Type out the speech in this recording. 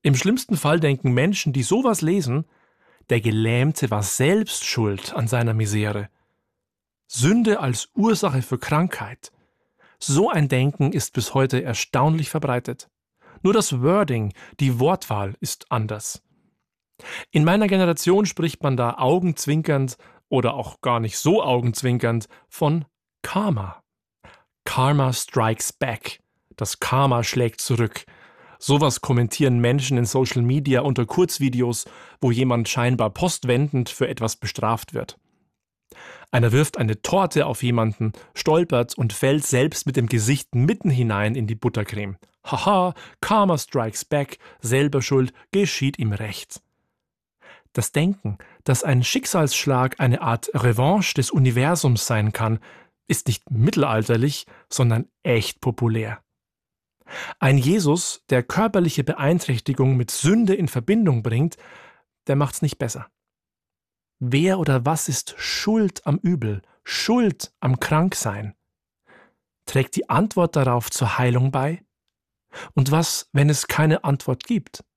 Im schlimmsten Fall denken Menschen, die sowas lesen, der Gelähmte war selbst schuld an seiner Misere. Sünde als Ursache für Krankheit. So ein Denken ist bis heute erstaunlich verbreitet. Nur das Wording, die Wortwahl ist anders. In meiner Generation spricht man da augenzwinkernd oder auch gar nicht so augenzwinkernd von Karma. Karma strikes back. Das Karma schlägt zurück. Sowas kommentieren Menschen in Social Media unter Kurzvideos, wo jemand scheinbar postwendend für etwas bestraft wird. Einer wirft eine Torte auf jemanden, stolpert und fällt selbst mit dem Gesicht mitten hinein in die Buttercreme. Haha, Karma strikes back, selber schuld, geschieht ihm recht. Das Denken, dass ein Schicksalsschlag eine Art Revanche des Universums sein kann, ist nicht mittelalterlich, sondern echt populär. Ein Jesus, der körperliche Beeinträchtigung mit Sünde in Verbindung bringt, der macht's nicht besser. Wer oder was ist schuld am Übel, schuld am Kranksein? Trägt die Antwort darauf zur Heilung bei? Und was, wenn es keine Antwort gibt?